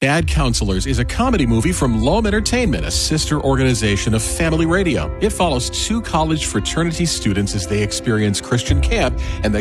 Bad Counselors is a comedy movie from Loam Entertainment, a sister organization of Family Radio. It follows two college fraternity students as they experience Christian camp and the